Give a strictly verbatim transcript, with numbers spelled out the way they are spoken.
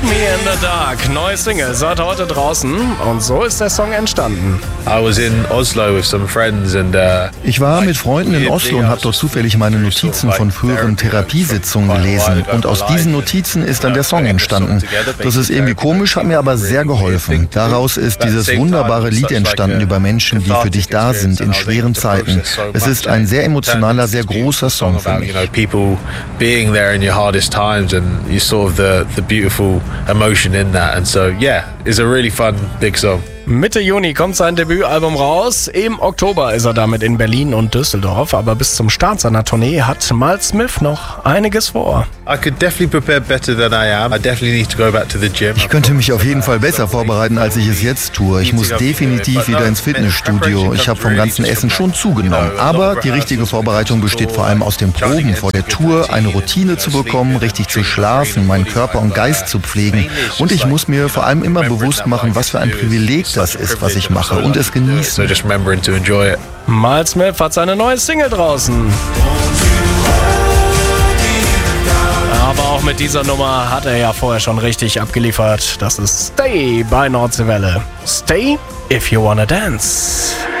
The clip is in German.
Me in the Dark, neue Single, seit heute draußen und so ist der Song entstanden. I was in Oslo with some friends and, uh, Ich war mit Freunden in Oslo und habe dort zufällig meine Notizen von früheren Therapiesitzungen gelesen. Und aus diesen Notizen ist dann der Song entstanden. Das ist irgendwie komisch, hat mir aber sehr geholfen. Daraus ist dieses wunderbare Lied entstanden über Menschen, die für dich da sind in schweren Zeiten. Es ist ein sehr emotionaler, sehr großer Song für mich. People being there in your hardest times and you sort of the, the beautiful emotion in that. And so, yeah, it's a really fun, big song. Mitte Juni kommt sein Debütalbum raus. Im Oktober ist er damit in Berlin und Düsseldorf. Aber bis zum Start seiner Tournee hat Miles Smith noch einiges vor. I could definitely prepare better than I am. I definitely need to go back to the gym. Ich könnte mich auf jeden Fall besser vorbereiten, als ich es jetzt tue. Ich muss definitiv wieder ins Fitnessstudio. Ich habe vom ganzen Essen schon zugenommen. Aber die richtige Vorbereitung besteht vor allem aus dem Proben vor der Tour, eine Routine zu bekommen, richtig zu schlafen, meinen Körper und Geist zu pflegen. Und ich muss mir vor allem immer bewusst machen, was für ein Privileg das ist, was ich mache, und es genießen. Miles Smith hat seine neue Single draußen. Aber auch mit dieser Nummer hat er ja vorher schon richtig abgeliefert. Das ist Stay bei Nordsee Welle. Stay if you wanna dance.